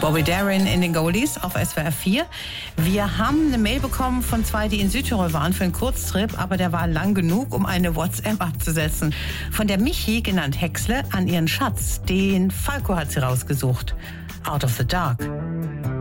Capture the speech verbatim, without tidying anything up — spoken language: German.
Bobby Darin in den Goldies auf S W R vier. Wir haben eine Mail bekommen von zwei, die in Südtirol waren für einen Kurztrip, aber der war lang genug, um eine WhatsApp abzusetzen. Von der Michi, genannt Häcksle, an ihren Schatz. Den Falco hat sie rausgesucht. Out of the Dark.